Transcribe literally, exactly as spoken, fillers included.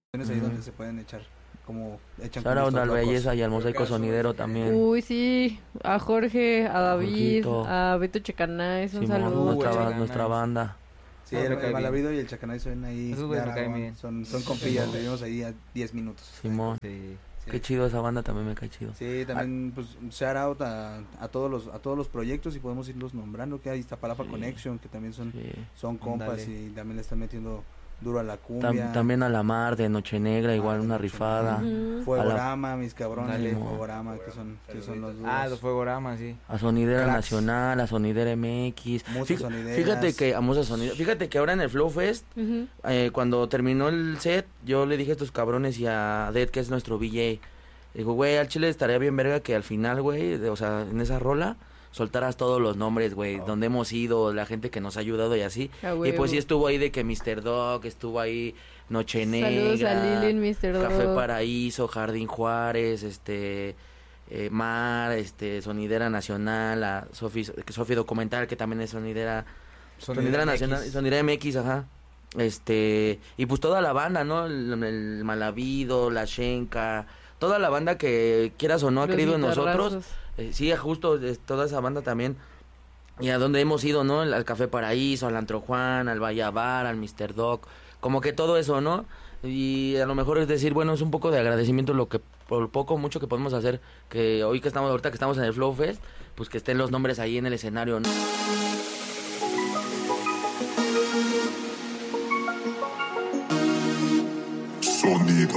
Es ahí donde se pueden echar, como echan Ahora con una estos locos. belleza y al Mosaico Sonidero también. Uy, sí, a Jorge, a David, Jorgito. a Beto Checanais, un Simón, saludo. nuestra, Uy, ba- Checanais. nuestra banda. Sí, No, el, me el cae Malabrido y el Chacanay son ahí Esos de güeyes me caen Aragón, bien. son, son compillas, vivimos ahí a diez minutos. Simón. Sí. Sí. Qué chido esa banda, también me cae chido. Sí, también pues shout out a, a todos los a todos los proyectos y podemos irlos nombrando, que hay Iztapalapa Sí. Connection, que también son Sí. son compas Ándale. y también le están metiendo duro a la Tam- cumbia. también a la mar de Noche Negra, igual Ah, una Noche rifada. Ujú. Fuegorama, mis cabrones Dale. de Fuegorama, que son que son los duros. Ah, los Fuegoramas, sí. A Sonidera Cracks. Nacional, a Sonidera M X. Musas Fí- sonideras. Fíjate que a Musas Sonideras. Fíjate que ahora en el Flow Fest, Ujú. eh, cuando terminó el set, yo le dije a estos cabrones y a Dead, que es nuestro V J, digo, güey, al chile estaría bien verga que al final, güey, de- o sea, en esa rola, soltaras todos los nombres, güey, Oh. donde hemos ido, la gente que nos ha ayudado y así. A Y huevo. pues sí estuvo ahí de que mister Dog, estuvo ahí Noche Negra. Saludos a Lilin, mister Café Dog. Paraíso, Jardín Juárez, este... eh, Mar, este, Sonidera Nacional, a Sofi, Sofi Documental, que también es Sonidera... Sonidera M X. Nacional, Sonidera M X, ajá. Este, y pues toda la banda, ¿no? El, el Malavido, la Shenka, toda la banda que quieras o no ha Los creído en guitarrazos. nosotros. Eh, sí, justo eh, toda esa banda también. Y a donde hemos ido, ¿no? Al, al Café Paraíso, al Antro Juan, al Valle Bar, al mister Doc, como que todo eso, ¿no? Y a lo mejor es decir, bueno, es un poco de agradecimiento lo que, por poco, mucho que podemos hacer, que hoy que estamos, ahorita que estamos en el Flow Fest, pues que estén los nombres ahí en el escenario, ¿no?